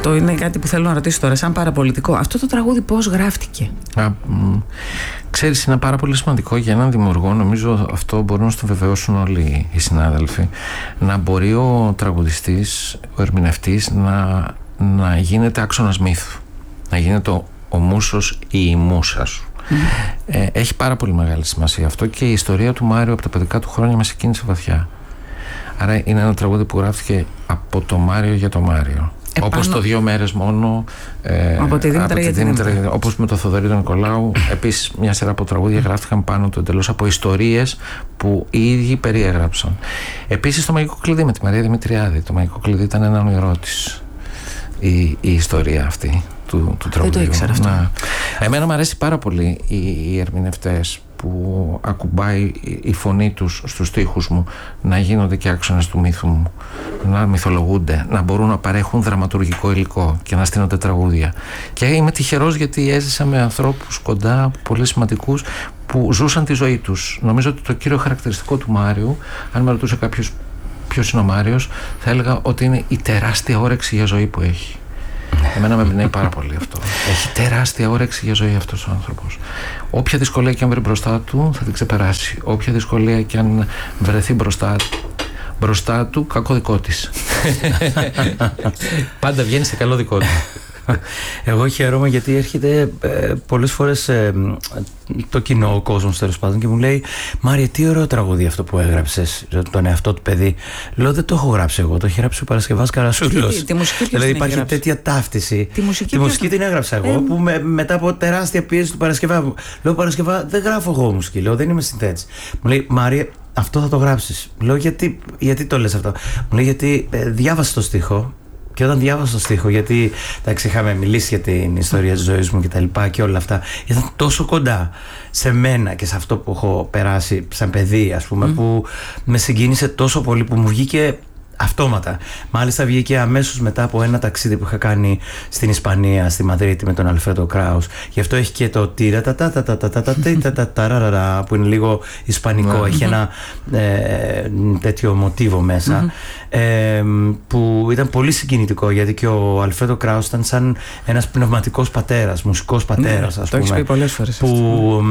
Αυτό είναι κάτι που θέλω να ρωτήσω τώρα, σαν παραπολιτικό. Αυτό το τραγούδι πώς γράφτηκε? Ξέρεις, είναι πάρα πολύ σημαντικό για έναν δημιουργό. Νομίζω αυτό μπορούν να στο βεβαιώσουν όλοι οι συνάδελφοι. Να μπορεί ο τραγουδιστής, ο ερμηνευτής να γίνεται άξονας μύθου. Να γίνεται ο μούσος ή η μούσα σου. Έχει πάρα πολύ μεγάλη σημασία αυτό, και η ιστορία του Μάριο από τα παιδικά του χρόνια μας εκκίνησε βαθιά. Άρα είναι ένα τραγούδι που γράφτηκε από το Μάριο για το Μάριο. Όπως το 2 μέρες μόνο, από τη Δήμητρα για την Δήμητρα. Όπως με το Θοδωρή τον Νικολάου. Επίσης μια σειρά από τραγούδια γράφτηκαν πάνω του εντελώς από ιστορίες που οι ίδιοι περιέγραψαν. Επίσης το Μαγικό Κλειδί με τη Μαρία Δημητριάδη. Το Μαγικό Κλειδί ήταν ένα όνειρό της η ιστορία αυτή του τραγουδιού. Δεν το ήξερα αυτό. Εμένα μου αρέσει πάρα πολύ οι ερμηνευτές που ακουμπάει η φωνή τους στους στίχους μου να γίνονται και άξονες του μύθου μου, να μυθολογούνται, να μπορούν να παρέχουν δραματουργικό υλικό και να στείνονται τραγούδια. Και είμαι τυχερός γιατί έζησα με ανθρώπους κοντά, πολύ σημαντικούς, που ζούσαν τη ζωή τους. Νομίζω ότι το κύριο χαρακτηριστικό του Μάριου, αν με ρωτούσε κάποιος ποιος είναι ο Μάριος, θα έλεγα ότι είναι η τεράστια όρεξη για ζωή που έχει. Εμένα με εμπνέει πάρα πολύ αυτό. Έχει τεράστια όρεξη για ζωή αυτός ο άνθρωπος. Όποια δυσκολία και αν βρει μπροστά του θα την ξεπεράσει. Όποια δυσκολία και αν βρεθεί μπροστά του, κακό δικό της. Πάντα βγαίνει σε καλό δικό του. Εγώ χαίρομαι γιατί έρχεται πολλές φορές το κοινό, ο κόσμος τέλος πάντων, και μου λέει: Μάρια, τι ωραίο τραγούδι αυτό που έγραψες, τον εαυτό του παιδί. Λέω: δεν το έχω γράψει εγώ, το έχει γράψει ο Παρασκευάς Καρασούλος. Δηλαδή υπάρχει τέτοια ταύτιση. Τη μουσική την έγραψα εγώ, που μετά από τεράστια πίεση του Παρασκευά. Λέω: Παρασκευά, δεν γράφω εγώ μουσική, λέω, δεν είμαι συνθέτης. Μου λέει: Μάρια, αυτό θα το γράψεις. Λέω: γιατί το λες αυτό? Μου λέει: γιατί διάβασα το στίχο. Και όταν διάβασα το στίχο, γιατί εντάξει, είχαμε μιλήσει για την ιστορία της ζωής μου και τα λοιπά και όλα αυτά, ήταν τόσο κοντά σε μένα και σε αυτό που έχω περάσει σαν παιδί, ας πούμε, που με συγκίνησε τόσο πολύ που μου βγήκε αυτόματα. Μάλιστα βγήκε αμέσως μετά από ένα ταξίδι που είχα κάνει στην Ισπανία, στη Μαδρίτη, με τον Αλφρέντο Κράους. Γι' αυτό έχει και το που είναι λίγο ισπανικό. Έχει ένα τέτοιο μοτίβο μέσα, που ήταν πολύ συγκινητικό, γιατί και ο Αλφρέντο Κράους ήταν σαν ένας πνευματικός πατέρας, μουσικός πατέρας, ας πούμε. Το έχεις πει πολλές φορές που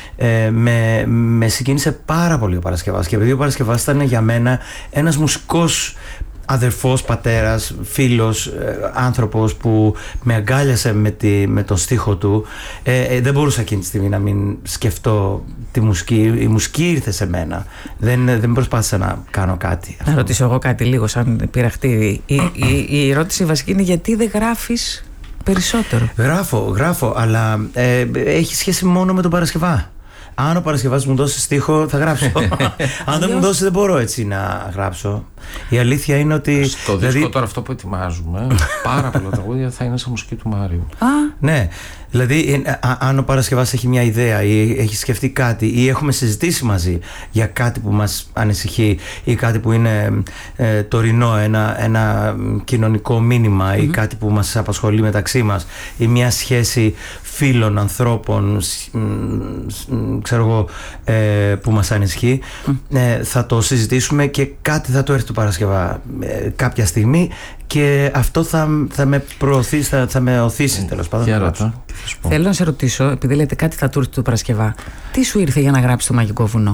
με συγκίνησε πάρα πολύ ο Παρασκευάς. Και επειδή ο Παρασκευάς ήταν για μένα ένας μουσικός αδερφός, πατέρας, φίλος, άνθρωπος που με αγκάλιασε με τον στίχο του, δεν μπορούσα εκείνη τη στιγμή να μην σκεφτώ τη μουσική. Η μουσική ήρθε σε μένα. Δεν προσπάθησα να κάνω κάτι. Να ρωτήσω εγώ κάτι λίγο σαν πειραχτήρι. Η ερώτηση βασική είναι: γιατί δεν γράφεις περισσότερο? Γράφω, αλλά έχει σχέση μόνο με τον Παρασκευά. Αν ο Παρασκευάς μου δώσει στίχο, θα γράψω. Αν δεν μου δώσει, δεν μπορώ έτσι να γράψω. Η αλήθεια είναι ότι στο δίσκο τώρα αυτό που ετοιμάζουμε, πάρα πολλά τραγούδια θα είναι σε μουσική του Μάριου. Ναι, δηλαδή αν ο Παρασκευάς έχει μια ιδέα ή έχει σκεφτεί κάτι ή έχουμε συζητήσει μαζί για κάτι που μας ανησυχεί ή κάτι που είναι τωρινό, ένα κοινωνικό μήνυμα ή κάτι που μας απασχολεί μεταξύ μας ή μια σχέση φίλων, ανθρώπων, ξέρω εγώ, που μας ανησυχεί, θα το συζητήσουμε και κάτι θα το έρθει του Παρασκευά κάποια στιγμή, και αυτό θα με προωθήσει, θα με οθήσει τέλος πάντων. Θέλω να σε ρωτήσω, επειδή λέτε κάτι θα του έρθει του Παρασκευά, τι σου ήρθε για να γράψεις το Μαγικό Βουνό?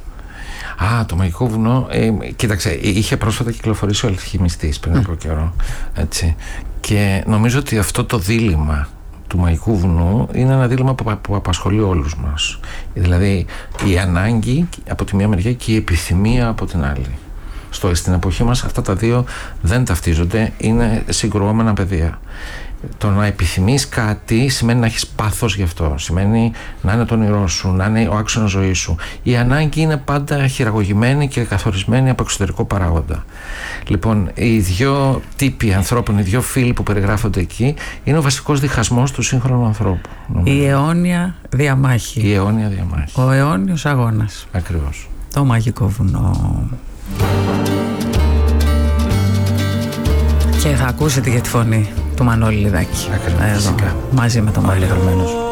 Το Μαγικό Βουνό, κοίταξε, είχε πρόσφατα κυκλοφορήσει ο Αλχημιστής πριν από καιρό, έτσι, και νομίζω ότι αυτό το δίλημμα του Μαγικού Βουνού είναι ένα δίλημμα που απασχολεί όλους μας. Δηλαδή η ανάγκη από τη μία μεριά και η επιθυμία από την άλλη. Στην εποχή μας αυτά τα δύο δεν ταυτίζονται, είναι συγκρουόμενα πεδία. Το να επιθυμείς κάτι σημαίνει να έχεις πάθος γι' αυτό, σημαίνει να είναι το όνειρό σου, να είναι ο άξονας ζωής σου. Η ανάγκη είναι πάντα χειραγωγημένη και καθορισμένη από εξωτερικό παράγοντα. Λοιπόν, οι δύο τύποι ανθρώπων, οι δύο φίλοι που περιγράφονται εκεί, είναι ο βασικός διχασμός του σύγχρονου ανθρώπου. Η αιώνια διαμάχη. Η αιώνια διαμάχη. Ο αιώνιος αγώνας. Ακριβώς. Το Μαγικό Βουνό. Και θα ακούσετε για τη φωνή του Μανώλη Λιδάκη. Ακριβώς. Εδώ, μαζί με τον Μανώλη.